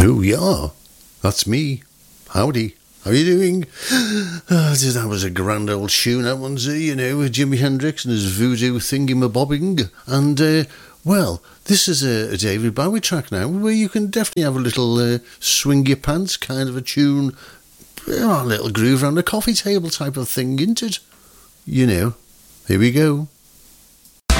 Oh, yeah, that's me. Howdy. How are you doing? That was a grand old tune, that one's, with Jimi Hendrix and his voodoo thingy-mabobbing. And, well, this is a David Bowie track now, where you can definitely have a little swing your pants kind of a tune, a little groove around a coffee table type of thing, isn't it? Here we go.